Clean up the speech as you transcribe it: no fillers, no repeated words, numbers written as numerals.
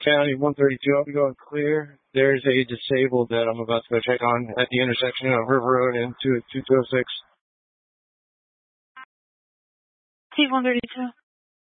County 132. I'll be going clear. There's a disabled that I'm about to go check on at the intersection of River Road and 206. T132.